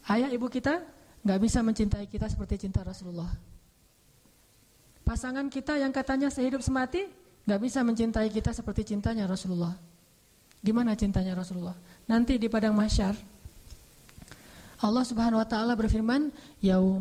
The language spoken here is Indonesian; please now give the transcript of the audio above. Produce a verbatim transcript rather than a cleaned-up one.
Ayah ibu kita nggak bisa mencintai kita seperti cinta Rasulullah. Pasangan kita yang katanya sehidup semati nggak bisa mencintai kita seperti cintanya Rasulullah. Gimana cintanya Rasulullah? Nanti di padang mahsyar Allah Subhanahu wa taala berfirman, "Yaum